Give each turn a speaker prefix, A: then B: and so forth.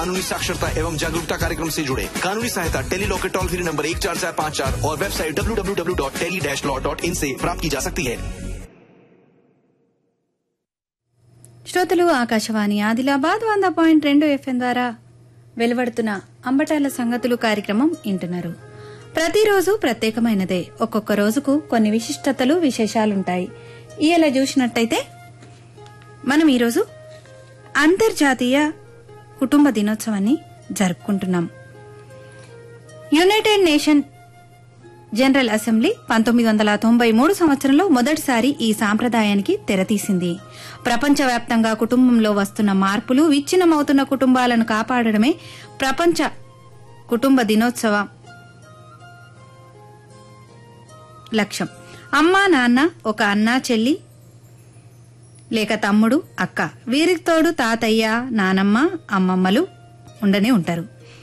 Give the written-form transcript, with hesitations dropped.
A: कानूनी साक्षरता एवं जागरूकता कार्यक्रम से जुड़े। कानूनी सहायता टेली लॉ के टोल फ्री नंबर 14454 और वेबसाइट www.tele-law.in से प्राप्त की जा सकती है।
B: శ్రోతలు ఆకాశవాణి ఆదిలాబాద్ 100.2 FM ద్వారా వెలువడుతున్న అంబటాల సంగతులు కార్యక్రమం వింటున్నారు. ప్రతిరోజు ప్రత్యేకమైనదే. ఒక్కొక్క రోజుకు కొన్ని విశిష్టతలు విశేషాలుంటాయి. ఇలా చూసినట్టయితే మనం ఈరోజు అంతర్జాతీయ కుటుంబ దినోత్సవాన్ని జరుపుకుంటున్నాం. యునైటెడ్ నేషన్ జనరల్ అసెంబ్లీ 1993 సంవత్సరంలో మొదటిసారి ఈ సాంప్రదాయానికి తెరతీసింది. ప్రపంచవ్యాప్తంగా కుటుంబంలో వస్తున్న మార్పులు, విచ్ఛిన్నమవుతున్న కుటుంబాలను కాపాడడమే ప్రపంచ కుటుంబ దినోత్సవ లక్ష్యం. అమ్మా, నాన్న, ఒక అన్న, చెల్లి లేక తమ్ముడు, అక్క, వీరికి తోడు తాతయ్య, నానమ్మ, అమ్మమ్మలు ఉండనే ఉంటారు.